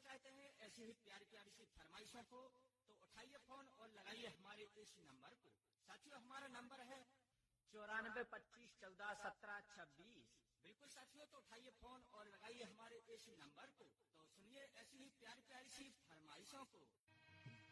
चाहते हैं ऐसी ही प्यारी प्यारी सी फरमाइशों को, तो उठाइए फोन और लगाइए हमारे इस नंबर को। साथियों, हमारा नंबर है 9425141726। बिल्कुल साथियों, तो उठाइए फोन और लगाइए हमारे इस नंबर को। तो सुनिए ऐसी ही प्यारी प्यारी सी फरमाइशों को।